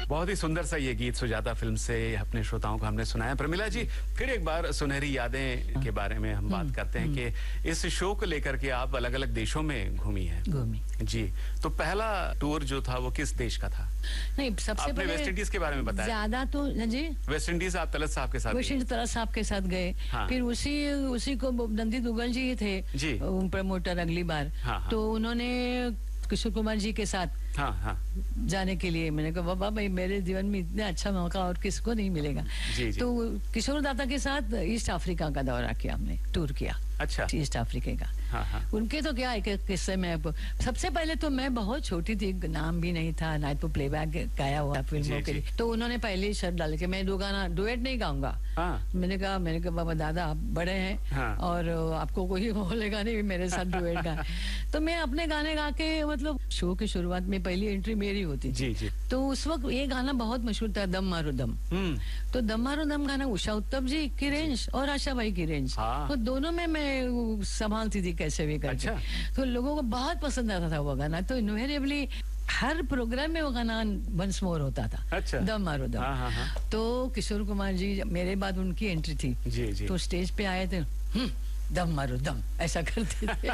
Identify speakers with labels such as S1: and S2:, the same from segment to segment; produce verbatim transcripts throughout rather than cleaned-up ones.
S1: बहुत ही सुंदर सा ये गीत सुजाता फिल्म से अपने श्रोताओं को हमने सुनाया। प्रमिला जी, फिर एक बार सुनहरी यादें के बारे में हम बात करते हैं कि इस शो को लेकर के आप अलग अलग देशों में घूमी हैं।
S2: घूमी
S1: जी, तो पहला टूर जो था वो किस देश का था?
S2: नहीं, सबसे पहले
S1: वेस्ट इंडीज के बारे में बताया।
S2: ज्यादा तो जी
S1: वेस्ट इंडीज आप तलत साहब के साथ
S2: वेस्ट इंडीज तलत साहब के साथ गए। हाँ। फिर उसी उसी को नंदी दुग्गल जी थे जी प्रमोटर अगली बार। हाँ, हाँ। तो उन्होंने किशोर कुमार जी के साथ हाँ, हाँ। जाने के लिए मैंने कहा बाबा भाई मेरे जीवन में इतना अच्छा मौका और किसको नहीं मिलेगा। जी, जी। तो किशोर दाता के साथ ईस्ट अफ्रीका का दौरा किया, हमने टूर किया। अच्छा। ईस्ट अफ्रीका का। हाँ, हाँ। उनके तो क्या एक किस्से में सबसे पहले तो मैं बहुत छोटी थी, नाम भी नहीं था, ना तो प्लेबैक गाया हुआ फिल्मों के लिए। तो उन्होंने पहले ही शर्त डाली कि मैं दो गाना डुएट नहीं गाऊंगा। हाँ। मैंने कहा मैंने कहा बाबा दादा आप बड़े हैं। हाँ। और आपको कोई बोलेगा नहीं मेरे साथ डुएट गा। तो मैं अपने गाने गा के, मतलब शो की शुरुआत में पहली एंट्री मेरी होती जी जी। तो उस वक्त ये गाना बहुत मशहूर था, दम मारो दम। तो दम मारो दम गाना उषा उत्तम जी की रेंज और आशा भाई की रेंज। हाँ। तो दोनों में मैं संभालती थी कैसे भी करके। अच्छा। तो लोगों को बहुत पसंद आता था वो गाना, तो इनवेरिएबली हर प्रोग्राम में वो गाना वंस मोर होता था। अच्छा। दम मारो दम। हाँ, हाँ, हाँ। तो किशोर कुमार जी मेरे बाद उनकी एंट्री थी जी, जी। तो स्टेज पे आए थे, दम मारो दम ऐसा करते थे।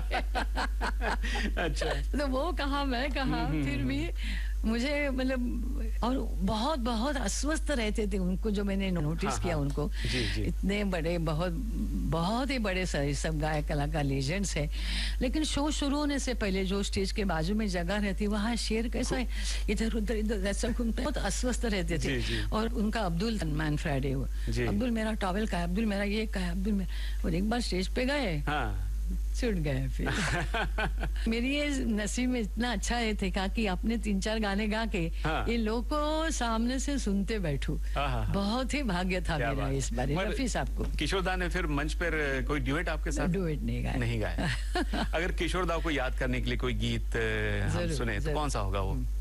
S2: अच्छा। तो वो कहा मैं कहा, फिर भी मुझे मतलब, और बहुत बहुत अस्वस्थ रहते थे उनको, जो मैंने नोटिस हाँ, किया हाँ, उनको जी, जी। इतने बड़े बहुत बहुत ही बड़े सब गायक कलाकार लेजेंड्स है, लेकिन शो शुरू होने से पहले जो स्टेज के बाजू में जगह रहती वहाँ शेर कैसा है इधर उधर इधर ऐसा घूमते, बहुत अस्वस्थ रहते थे। जी, जी। और उनका अब्दुल मैन फ्राइडे हुआ, अब्दुल मेरा टॉवेल का है, अब्दुल मेरा ये का है, अब्दुल मेरा, और एक बार स्टेज पे गए हाँ। छूट गए फिर। मेरी ये नसीब में इतना अच्छा है थे कि अपने तीन चार गाने गा के हाँ। ये लोगों को सामने से सुनते बैठूं, बहुत ही भाग्य था मेरा इस बार। रफी साहब को
S1: किशोर दा ने फिर मंच पर कोई ड्यूएट आपके साथ?
S2: ड्यूएट नहीं गाया,
S1: नहीं गाया। अगर किशोर दा को याद करने के लिए कोई गीत हम सुने तो कौन सा होगा वो?